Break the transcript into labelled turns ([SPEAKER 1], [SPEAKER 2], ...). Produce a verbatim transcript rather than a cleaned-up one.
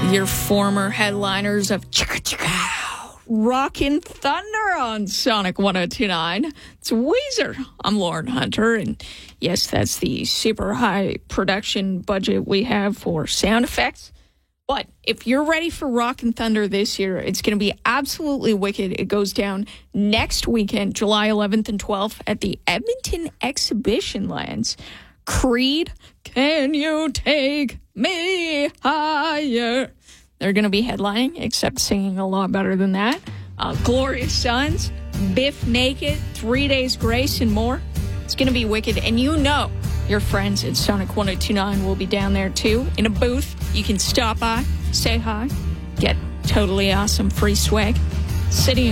[SPEAKER 1] Your former headliners of Chicka Chicka Rockin' Thunder on Sonic one oh two point nine. It's Weezer. I'm Lauren Hunter, and yes, that's the super high production budget we have for sound effects. But if you're ready for Rockin' Thunder this year, it's going to be absolutely wicked. It goes down next weekend, July eleventh and twelfth, at the Edmonton Exhibition Lands. Creed, Can You Take Me Higher? They're going to be headlining, except singing a lot better than that. Uh, Glorious Sons, Biff Naked, Three Days Grace, and more. It's going to be wicked. And you know your friends at Sonic one oh two point nine will be down there, too, in a booth. You can stop by, say hi, get totally awesome free swag. City